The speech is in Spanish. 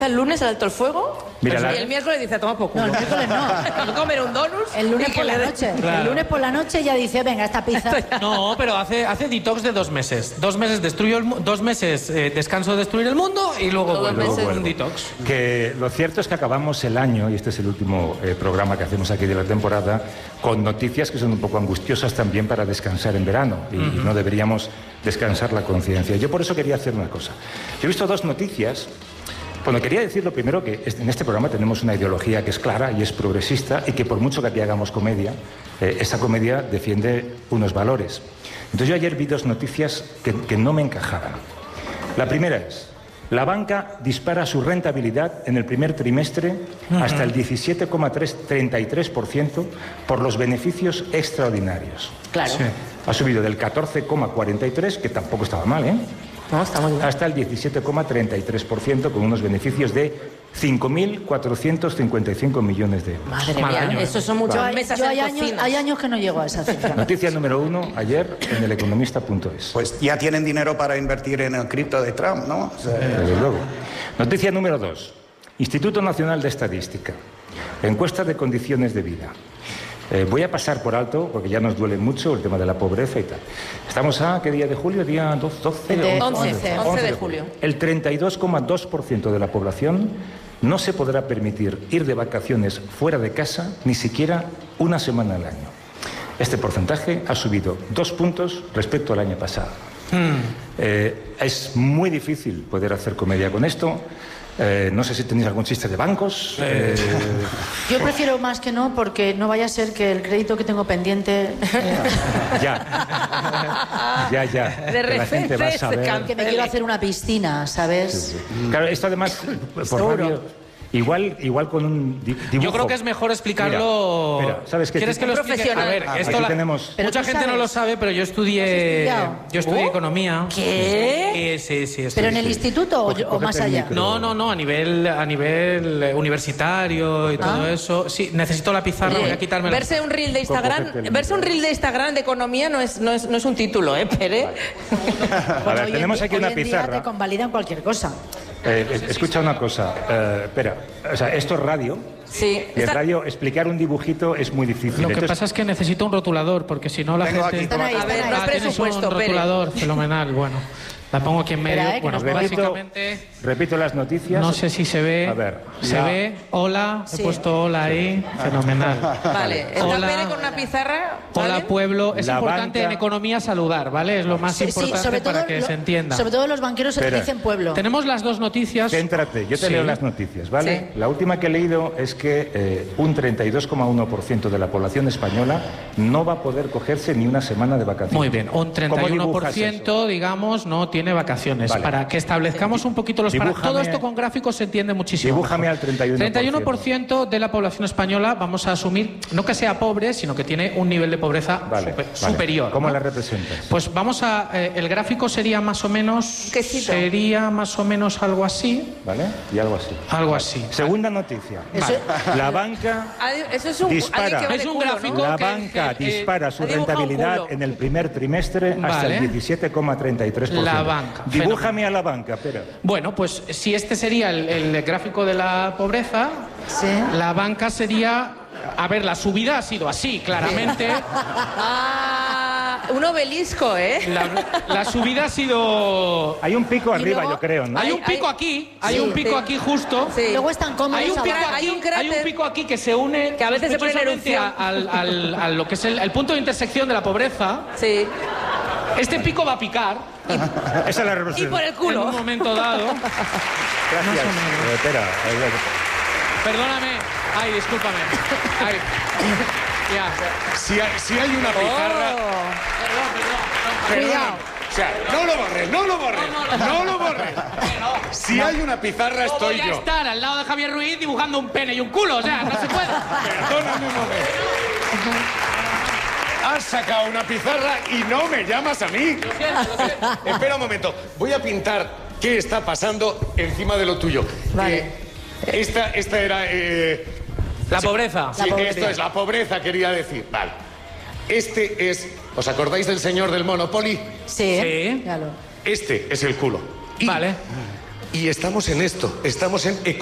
el lunes el alto el fuego. Mira, y el miércoles dice, toma poco. No, el miércoles no. Comer un donut. El lunes por la noche. Claro. El lunes por la noche ya dice, venga, esta pizza. No, pero hace detox de 2 meses. 2 meses destruyo 2 meses descanso de destruir el mundo y luego vuelvo un detox. Que lo cierto es que acabamos el año, y este es el último programa que hacemos aquí de la temporada, con noticias que son un poco angustiosas también para descansar en verano. Y no deberíamos descansar la conciencia. Yo por eso quería hacer una cosa. Yo he visto 2 noticias. Bueno, quería decir lo primero que en este programa tenemos una ideología que es clara y es progresista y que por mucho que aquí hagamos comedia, esa comedia defiende unos valores. Entonces yo ayer vi 2 noticias que no me encajaban. La primera es, la banca dispara su rentabilidad en el primer trimestre hasta el 17,33% por los beneficios extraordinarios. Claro. Sí. Ha subido del 14,43%, que tampoco estaba mal, ¿eh? No, está muy bien. Hasta el 17,33% con unos beneficios de 5.455 millones de euros. Madre Mal mía, año, ¿eh? eso son muchas mesas Yo en cocina. hay años que no llego a esa cifra. Noticia número 1, ayer en eleconomista.es. Pues ya tienen dinero para invertir en el cripto de Trump, ¿no? O sea, Desde luego. Noticia número 2, Instituto Nacional de Estadística. Encuesta de condiciones de vida. Voy a pasar por alto, porque ya nos duele mucho el tema de la pobreza y tal. Estamos a, ¿qué día de julio? ¿Día 12? 11 de julio. El 32,2% de la población no se podrá permitir ir de vacaciones fuera de casa ni siquiera una semana al año. Este porcentaje ha subido 2 puntos respecto al año pasado. Es muy difícil poder hacer comedia con esto. No sé si tenéis algún chiste de bancos. Yo prefiero más que no, porque no vaya a ser que el crédito que tengo pendiente... Ya. De Que la gente va a saber. que me quiero hacer una piscina, ¿sabes? Claro, esto además, por radio, igual con un dibujo. Yo creo que es mejor explicarlo. Mira, ¿sabes qué? ¿Quieres que lo explique? A ver, esto aquí tenemos... Pero mucha tú gente no sabes. lo sabe, pero yo estudié economía. ¿Qué? Sí. ¿Pero en el instituto o más Cógete el allá? micro. No, a nivel universitario y todo eso. Sí, necesito la pizarra, voy a quitármela. Verse un reel de Instagram, Cógete el verse un reel de Instagram de economía no es un título, Pere. A ver, Hoy tenemos en aquí hoy una en día pizarra. te convalidan cualquier cosa. Escucha una cosa. Espera, o sea, esto es radio. Sí. Y en radio explicar un dibujito es muy difícil. Lo que Entonces, pasa es que necesito un rotulador, porque si no la Tengo gente... aquí, Están ahí, A ver, están no ahí. es tienes un presupuesto, Pere. rotulador fenomenal, bueno. La pongo aquí en medio. Espera, que Bueno, nos básicamente... repito las noticias. No sé si se ve. A ver, ¿Se la- ve? Hola. Sí. He puesto hola ahí. Fenomenal. Vale, está Hola. Pere con una pizarra. Hola, ¿vale? pueblo. Es La importante banca- en economía saludar, ¿vale? Es lo más importante para que se entienda. Sobre todo los banqueros Espera. dicen pueblo. Tenemos las 2 noticias. Céntrate, yo te Sí. leo las noticias, ¿vale? Sí. La última que he leído es que un 32,1% de la población española no va a poder cogerse ni una semana de vacaciones. Muy bien, un ¿Cómo dibujas 31%, eso? digamos, no tiene vacaciones. Vale. Para que establezcamos un poquito los... Dibújame- todo esto con gráficos se entiende muchísimo. Dibújame mejor. al 31%. 31% de la población española, vamos a asumir, no que sea pobre, sino que tiene un nivel de pobreza Vale, vale. superior. ¿Cómo ¿no? la representas? Pues vamos a... el gráfico sería más o menos... Quesito. Sería más o menos algo así. ¿Vale? Y algo así. Algo así. Segunda noticia. Eso- La banca Eso es un Dispara. alguien que va Es de un culo, ¿no? gráfico. La que- banca dispara su ha dibujado un rentabilidad culo. en el primer trimestre hasta Vale. el 17,33%. La banca, Dibújame a la banca, espera. Bueno, pues si este sería el gráfico de la pobreza, Sí. la banca sería... A ver, la subida ha sido así, claramente. Ah, un obelisco, ¿eh? La subida ha sido... Hay un pico arriba, luego- yo creo, ¿no? Hay un pico aquí, hay sí, un pico sí. aquí justo. Sí. Luego están cómodos Hay un, pico abajo. Hay aquí, un cráter. hay un pico aquí que se une Que a veces se pone en sospechosamente erupción. a lo que es el punto de intersección de la pobreza. Sí. Este pico va a picar Esa es la Y representación. por el en un culo. momento dado. Gracias. Espera. Perdóname. Ay, discúlpame. Ay. Ya. Si hay una pizarra... Cuidado. O sea, no lo borres, no lo borres, no lo borres. Si hay una pizarra No estoy voy a yo. estar al lado de Javier Ruiz dibujando un pene y un culo, o sea, no se puede. Perdóname un momento. Has sacado una pizarra y no me llamas a mí. Espera un momento. Voy a pintar qué está pasando encima de lo tuyo. Vale. Esta era... La pobreza. Sí, esto es la pobreza, quería decir. Vale. Este es... ¿Os acordáis del señor del Monopoly? Sí. Sí. Ya lo- Este es el culo. Y Vale. Y estamos en esto, estamos en